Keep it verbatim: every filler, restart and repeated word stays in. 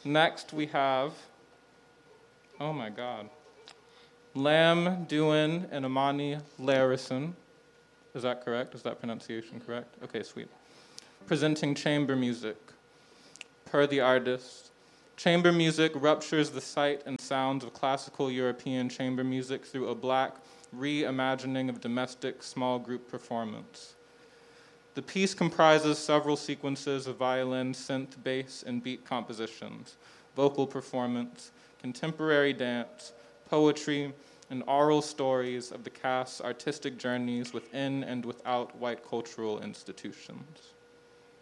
Next, we have, oh my God, Lam Duin and Amani Larison. Is that correct? Is that pronunciation correct? Okay, sweet. Presenting chamber music. Per the artist, chamber music ruptures the sight and sounds of classical European chamber music through a Black reimagining of domestic small group performance. The piece comprises several sequences of violin, synth, bass, and beat compositions, vocal performance, contemporary dance, poetry, and oral stories of the cast's artistic journeys within and without white cultural institutions.